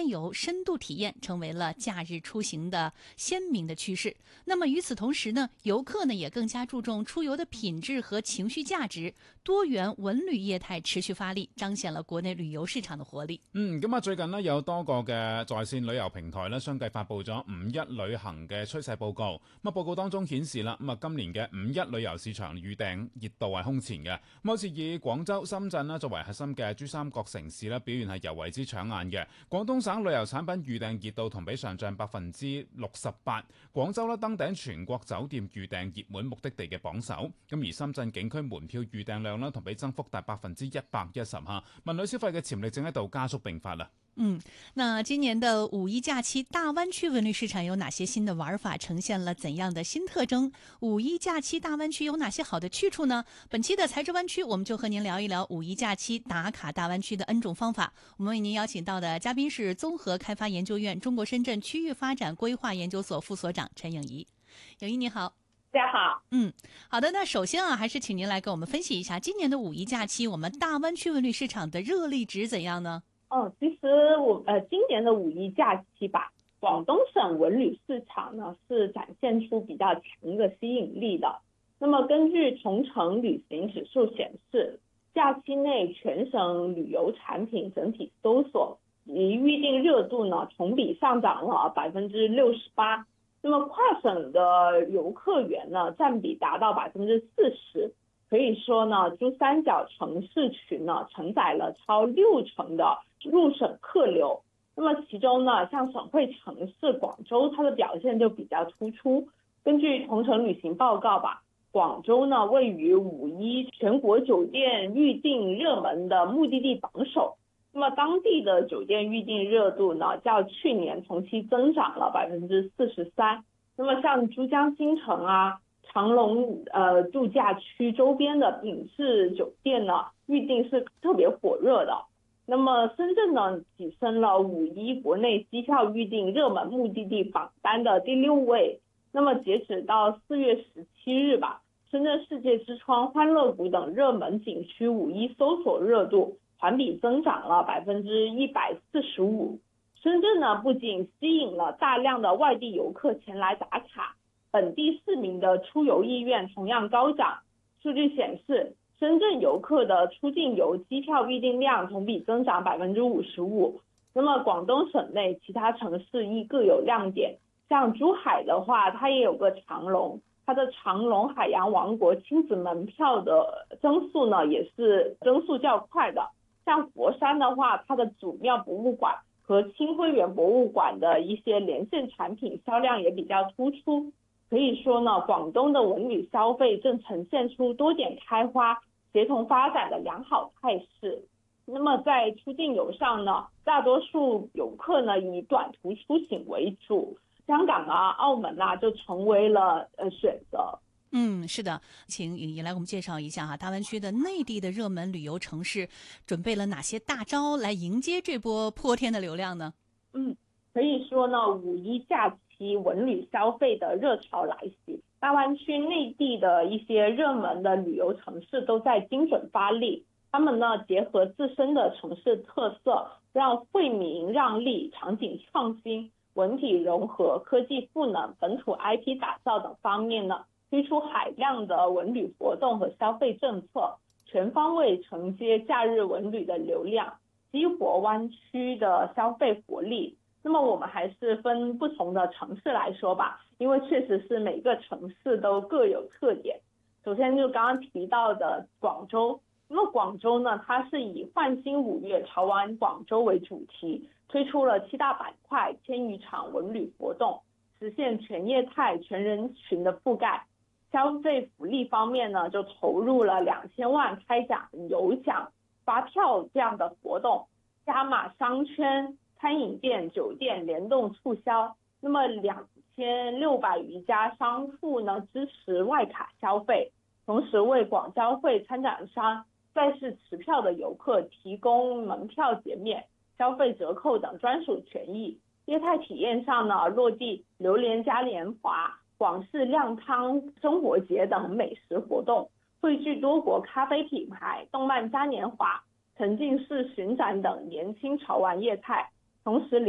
天游、深度体验成为了假日出行的鲜明的趋势。那么与此同时呢，游客呢也更加注重出游的品质和情绪价值，多元文旅业態持續發力，彰顯了國內旅遊市場的活力。 咁最近呢，有多個嘅在線旅遊平台呢，相繼發布咗5·1旅行嘅趨勢報告。報告當中顯示啦，今年嘅5·1旅遊市場預訂熱度係空前嘅。好似以廣州、深圳啦作為核心嘅珠三角城市咧，表現係尤為之搶眼嘅。廣東省旅遊產品預訂熱度同比上漲68%，廣州咧登頂全國酒店預訂熱門目的地嘅榜首。而深圳景區門票預訂量咧同比增幅達110%嚇，文旅消費嘅潛力正喺度加速並發啦。 那今年的五一假期，大灣區文旅市場有哪些新的玩法，呈現了怎樣的新特徵？五一假期大灣區有哪些好的去處呢？本期的財智灣區，我們就和您聊一聊五一假期打卡大灣區的 N 種方法。我們為您邀請到的嘉賓是綜合開發研究院中國深圳區域發展規劃研究所副所長陳穎儀。穎儀你好。 大家好。 好的，那首先還是請您來給我們分析一下今年的五一假期，我們大灣區文旅市場的熱力值怎樣呢？ 其實今年的五一假期吧，廣東省文旅市場呢是展現出比較強的吸引力的。那麼根據同城旅行指數顯示，假期內全省旅遊產品整體搜索及預訂熱度呢同比上漲了68%。那麼跨省的遊客源呢佔比達到40%。可以說呢，珠三角城市群呢承載了超60%的入省客流。那麼其中呢，像省會城市廣州，它的表現就比較突出。根據同城旅行報告吧，廣州呢位於五一全國酒店預訂熱門的目的地榜首。那麼當地的酒店預訂熱度呢，較去年同期增長了43%。那麼像珠江新城啊、長隆度假區周邊的品質酒店呢，預訂是特別火熱的。那麼深圳呢，躋身了五一國內機票預訂熱門目的地榜單的第6位。那麼截止到4月17日吧，深圳世界之窗、歡樂谷等熱門景區五一搜索熱度環比增長了145%。深圳呢，不僅吸引了大量的外地遊客前來打卡，本地市民的出遊意願同樣高漲。數據顯示，深圳遊客的出境遊機票預訂量同比增長55%。那麼廣東省內其他城市亦各有亮點，像珠海的話，它也有個長隆，它的長隆海洋王國親子門票的增速呢，也是增速較快的。像佛山的話，它的祖廟博物館和清暉園博物館的一些連線產品銷量也比較突出。可以說呢，廣東的文旅消費正呈現出多點開花、協同發展的良好態勢。那麼在出境遊上呢，大多數遊客呢以短途出行為主，香港啊、澳門啊就成為了選擇。 是的，請穎儀來我們介紹一下大灣區的內地的熱門旅遊城市準備了哪些大招來迎接這波破天的流量呢？ 可以說呢，五一假期文旅消費的熱潮來襲，大灣區內地的一些熱門的旅遊城市都在精準發力。他們呢結合自身的城市特色，讓惠民讓利、場景創新、文體融合、科技賦能、本土 IP 打造等方面呢，推出海量的文旅活動和消費政策，全方位承接假日文旅的流量，激活灣區的消費活力。那麼我們還是分不同的城市來說吧，因為確實是每個城市都各有特點。首先就剛剛提到的廣州，那麼廣州呢，它是以煥新五月潮玩廣州為主題，推出了7大板塊、1000餘場文旅活動，實現全業態、全人群的覆蓋。消費福利方面呢，就投入了2000萬開獎、有獎、發票這樣的活動，加碼商圈、餐飲店、酒店聯動促銷。那麼2600餘家商戶呢支持外卡消費，同時為廣交會參展商、在市持票的遊客提供門票減免、消費折扣等專屬權益。業態體驗上呢，落地榴蓮嘉年華、廣式靓湯中國節等美食活動，匯聚多國咖啡品牌、動漫嘉年華、沉浸式巡展等年輕潮玩業態，同時